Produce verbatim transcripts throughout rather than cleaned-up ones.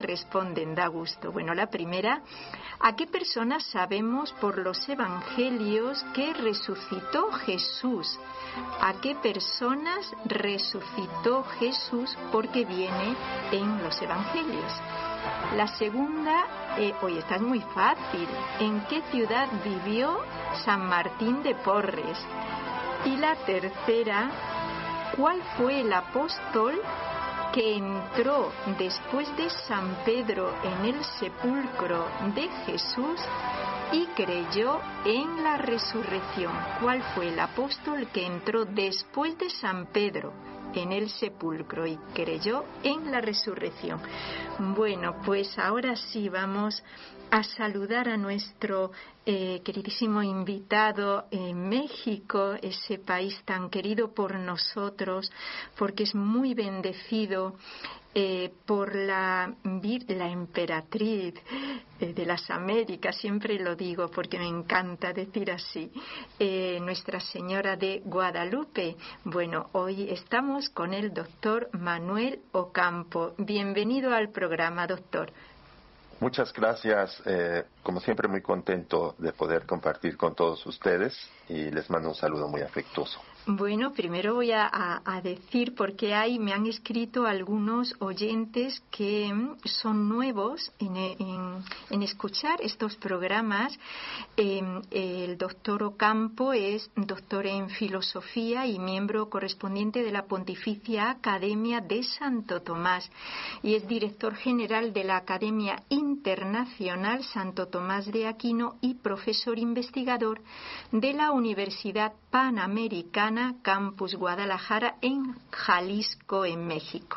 responden, da gusto. Bueno, la primera, ¿a qué personas sabemos por los evangelios que resucitó Jesús? ¿A qué personas resucitó Jesús? Porque viene en los evangelios. La segunda, eh, oye, esta es muy fácil. ¿En qué ciudad vivió San Martín de Porres? Y la tercera, ¿cuál fue el apóstol que entró después de San Pedro en el sepulcro de Jesús y creyó en la resurrección? ¿Cuál fue el apóstol que entró después de San Pedro en el sepulcro y creyó en la resurrección? Bueno, pues ahora sí vamos a saludar a nuestro eh, queridísimo invitado en México, ese país tan querido por nosotros, porque es muy bendecido eh, por la, la emperatriz eh, de las Américas, siempre lo digo porque me encanta decir así, eh, Nuestra Señora de Guadalupe. Bueno, hoy estamos con el doctor Manuel Ocampo. Bienvenido al programa, doctor. Muchas gracias, eh, como siempre muy contento de poder compartir con todos ustedes y les mando un saludo muy afectuoso. Bueno, primero voy a, a, a decir porque hay, me han escrito algunos oyentes que son nuevos en, en, en escuchar estos programas. Eh, el doctor Ocampo es doctor en filosofía y miembro correspondiente de la Pontificia Academia de Santo Tomás y es director general de la Academia Internacional Santo Tomás de Aquino y profesor investigador de la Universidad Panamericana Campus Guadalajara en Jalisco, en México.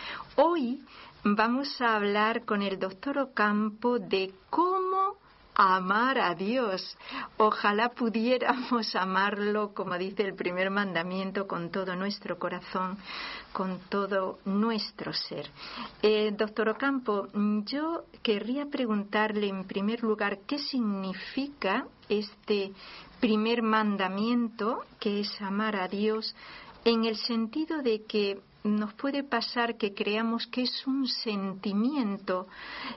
Hoy vamos a hablar con el doctor Ocampo de cómo amar a Dios. Ojalá pudiéramos amarlo, como dice el primer mandamiento, con todo nuestro corazón, con todo nuestro ser. Eh, doctor Ocampo, yo querría preguntarle en primer lugar qué significa este primer mandamiento, que es amar a Dios, en el sentido de que nos puede pasar que creamos que es un sentimiento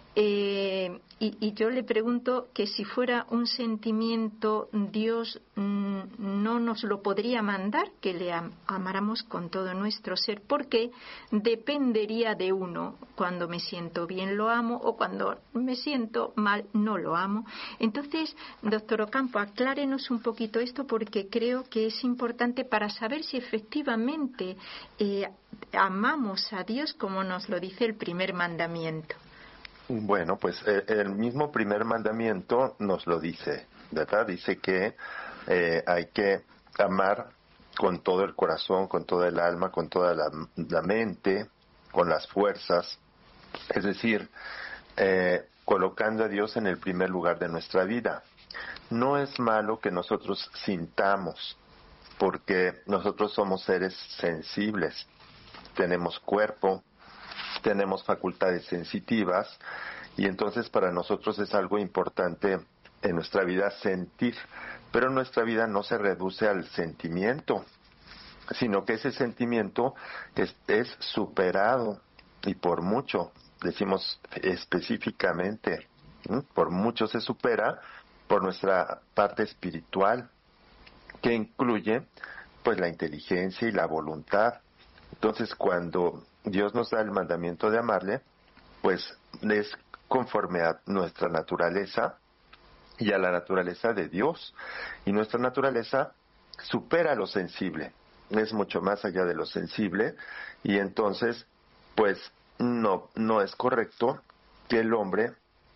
eh, y, y yo le pregunto que si fuera un sentimiento Dios mm, no nos lo podría mandar, que le am- amáramos con todo nuestro ser, porque dependería de uno. Cuando me siento bien lo amo o cuando me siento mal no lo amo. Entonces, doctor Ocampo, aclárenos un poquito esto porque creo que es importante para saber si efectivamente eh, amamos a Dios como nos lo dice el primer mandamiento. Bueno, pues eh, el mismo primer mandamiento nos lo dice, ¿verdad? Dice que eh, hay que amar con todo el corazón, con toda el alma, con toda la, la mente, con las fuerzas, es decir, eh, colocando a Dios en el primer lugar de nuestra vida. No es malo que nosotros sintamos, porque nosotros somos seres sensibles, tenemos cuerpo, tenemos facultades sensitivas y entonces para nosotros es algo importante en nuestra vida sentir, pero nuestra vida no se reduce al sentimiento, sino que ese sentimiento es, es superado y por mucho, decimos específicamente, ¿sí? Por mucho se supera por nuestra parte espiritual, que incluye pues la inteligencia y la voluntad. Entonces, cuando Dios nos da el mandamiento de amarle, pues es conforme a nuestra naturaleza y a la naturaleza de Dios. Y nuestra naturaleza supera lo sensible, es mucho más allá de lo sensible, y entonces, pues no, no es correcto que el hombre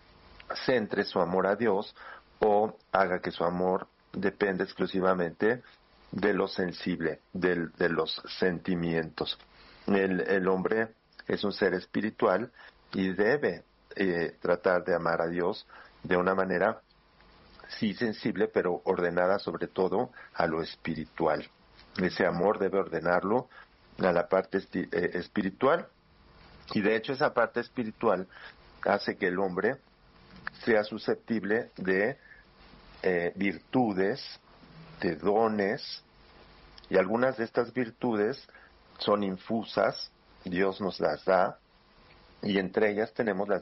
centre su amor a Dios o haga que su amor dependa exclusivamente de lo sensible, de, de los sentimientos. El, el hombre es un ser espiritual y debe eh, tratar de amar a Dios de una manera, sí sensible, pero ordenada sobre todo a lo espiritual. Ese amor debe ordenarlo a la parte esti- eh, espiritual, y de hecho esa parte espiritual hace que el hombre sea susceptible de eh, virtudes, de dones, y algunas de estas virtudes son infusas, Dios nos las da, y entre ellas tenemos las